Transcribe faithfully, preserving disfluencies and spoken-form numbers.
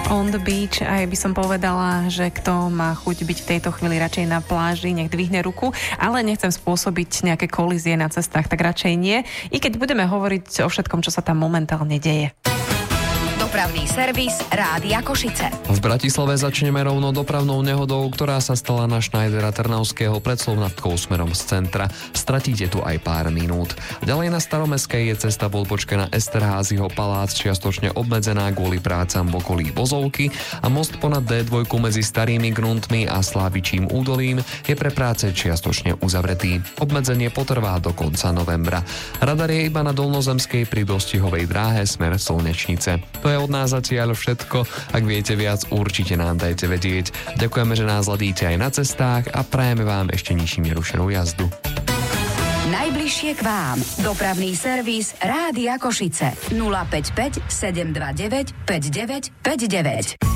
On the beach, aj by som povedala, že kto má chuť byť v tejto chvíli radšej na pláži, nech dvihne ruku, ale nechcem spôsobiť nejaké kolízie na cestách, tak radšej nie, i keď budeme hovoriť o všetkom, čo sa tam momentálne deje. Dopravný servis Rádia Košice. V Bratislave začneme rovno dopravnou nehodou, ktorá sa stala na Schneidera Trnavského pred Slovnatkou smerom z centra. Stratíte tu aj pár minút. Ďalej na Staromestskej je cesta v odbočke na Esterházyho palác čiastočne obmedzená kvôli prácam v okolí Vozovky a most ponad dé dva medzi Starými Gruntmi a Slávičím údolím je pre práce čiastočne uzavretý. Obmedzenie potrvá do konca novembra. Radar je iba na Dolnozemskej pri dostihovej dráhe smer Slnečnice. To je od nás zatiaľ všetko. Ak viete viac, určite nám dajte vedieť. Ďakujeme, že nás hľadíte aj na cestách a prajeme vám ešte nižším nerušenú jazdu. Najbližšie k vám. Dopravný servis Rádia Košice. nula päť päť sedem dva deväť päť deväť päť deväť.